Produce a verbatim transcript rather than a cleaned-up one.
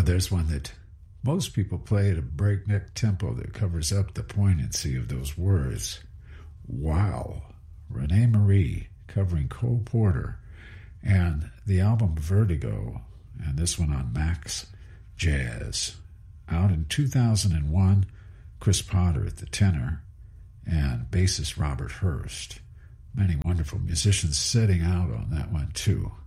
there's one that most people play at a breakneck tempo that covers up the poignancy of those words. Wow. Renee Marie covering Cole Porter, and the album Vertigo, and this one on Max Jazz. Out in two thousand one, Chris Potter at the tenor, and bassist Robert Hurst. Many wonderful musicians setting out on that one too.